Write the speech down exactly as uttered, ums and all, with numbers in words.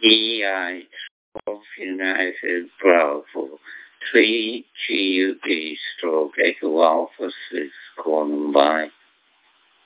E I Golf United Bravo three G U P stroke Echo Alpha six Columbine.